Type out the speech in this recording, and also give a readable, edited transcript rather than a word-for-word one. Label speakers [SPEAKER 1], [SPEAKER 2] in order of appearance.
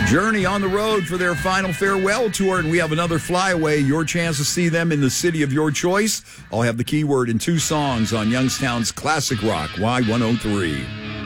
[SPEAKER 1] Journey on the road for their final farewell tour, and we have another flyaway. Your chance to see them in the city of your choice. I'll have the keyword in 2 songs on Youngstown's Classic Rock Y103.